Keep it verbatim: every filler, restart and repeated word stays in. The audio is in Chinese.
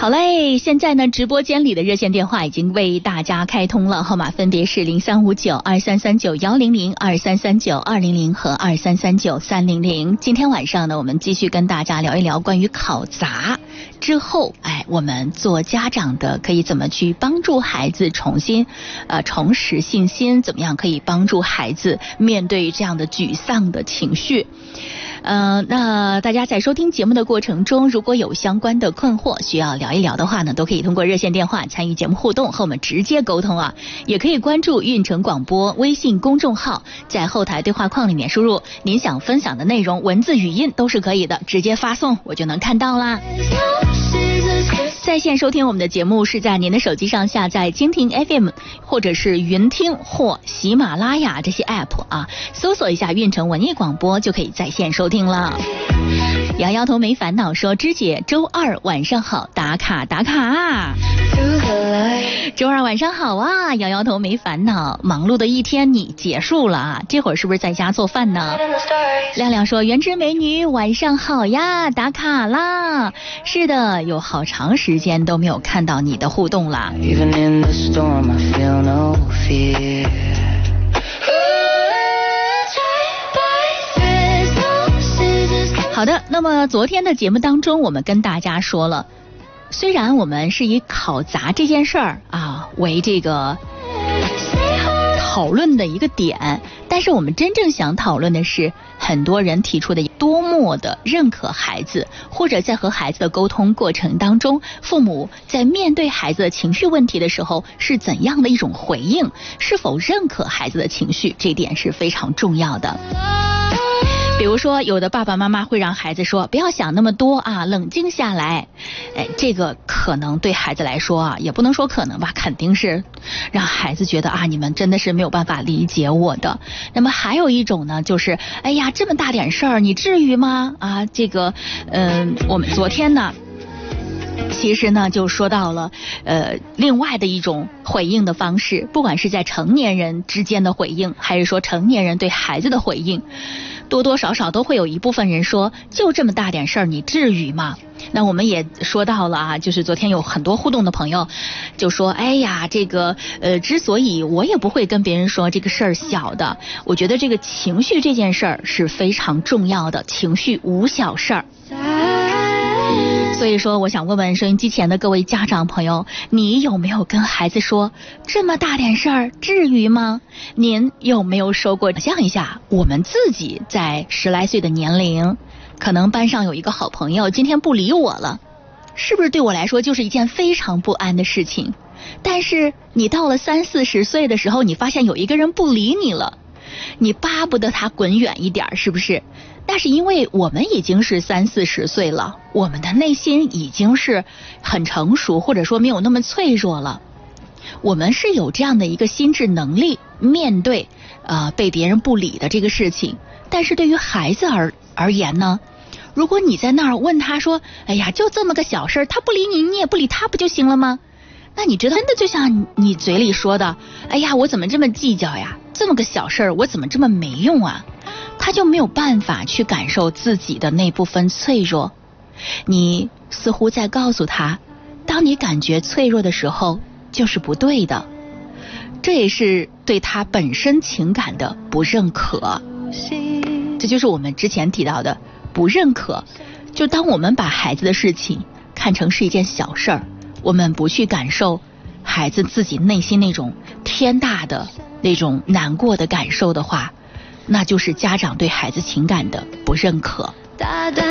好嘞，现在呢，直播间里的热线电话已经为大家开通了，号码分别是零三五九二三三九幺零零、二三三九二零零和二三三九三零零。今天晚上呢，我们继续跟大家聊一聊关于考砸之后，哎，我们做家长的可以怎么去帮助孩子重新呃重拾信心，怎么样可以帮助孩子面对这样的沮丧的情绪。呃，那大家在收听节目的过程中，如果有相关的困惑需要聊一聊的话呢，都可以通过热线电话参与节目互动，和我们直接沟通啊。也可以关注运城广播微信公众号，在后台对话框里面输入您想分享的内容，文字语音都是可以的，直接发送我就能看到啦。在线收听我们的节目是在您的手机上下载蜻蜓 F M 或者是云听或喜马拉雅这些 app 啊，搜索一下运城文艺广播就可以在线收听了。摇摇头没烦恼说，芝姐周二晚上好，打卡打卡。周二晚上好啊，摇摇头没烦恼，忙碌的一天你结束了啊，这会儿是不是在家做饭呢？亮亮说，原汁美女晚上好呀，打卡啦。是的，有好长时间都没有看到你的互动啦。好的，那么昨天的节目当中，我们跟大家说了，虽然我们是以考砸这件事儿啊为这个讨论的一个点，但是我们真正想讨论的是很多人提出的多么的认可孩子，或者在和孩子的沟通过程当中，父母在面对孩子的情绪问题的时候是怎样的一种回应，是否认可孩子的情绪，这点是非常重要的。比如说有的爸爸妈妈会让孩子说不要想那么多啊，冷静下来，哎，这个可能对孩子来说啊，也不能说可能吧，肯定是让孩子觉得啊，你们真的是没有办法理解我的。那么还有一种呢，就是哎呀，这么大点事儿你至于吗啊，这个嗯、呃，我们昨天呢其实呢就说到了呃另外的一种回应的方式，不管是在成年人之间的回应，还是说成年人对孩子的回应，多多少少都会有一部分人说就这么大点事儿你至于吗？那我们也说到了啊，就是昨天有很多互动的朋友就说，哎呀，这个呃之所以我也不会跟别人说这个事儿小的，我觉得这个情绪这件事儿是非常重要的，情绪无小事儿。所以说我想问问收音机前的各位家长朋友，你有没有跟孩子说这么大点事儿至于吗？您有没有说过，想象一下我们自己在十来岁的年龄，可能班上有一个好朋友今天不理我了，是不是对我来说就是一件非常不安的事情？但是你到了三四十岁的时候，你发现有一个人不理你了，你巴不得他滚远一点，是不是？那是因为我们已经是三四十岁了，我们的内心已经是很成熟，或者说没有那么脆弱了，我们是有这样的一个心智能力面对呃被别人不理的这个事情。但是对于孩子而而言呢，如果你在那儿问他说，哎呀就这么个小事，他不理你你也不理他不就行了吗？那你知道真的就像你嘴里说的，哎呀我怎么这么计较呀，这么个小事我怎么这么没用啊，他就没有办法去感受自己的那部分脆弱。你似乎在告诉他，当你感觉脆弱的时候就是不对的，这也是对他本身情感的不认可。这就是我们之前提到的不认可，就当我们把孩子的事情看成是一件小事儿，我们不去感受孩子自己内心那种天大的那种难过的感受的话，那就是家长对孩子情感的不认可。